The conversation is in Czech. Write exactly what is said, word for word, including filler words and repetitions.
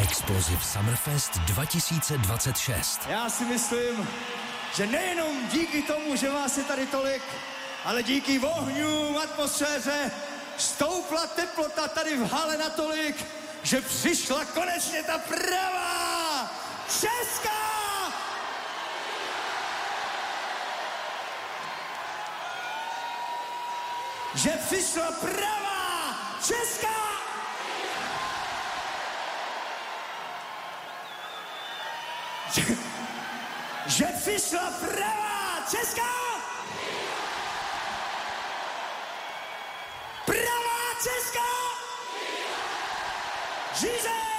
Explosive Summerfest dva tisíce dvacet šest. Já si myslím, že nejenom díky tomu, že vás je tady tolik, ale díky ohňům, atmosféře, stoupla teplota tady v hale natolik, že přišla konečně ta pravá česká! Že přišla pravá česká! Že, že přišla pravá česká! Pravá česká! Žiže!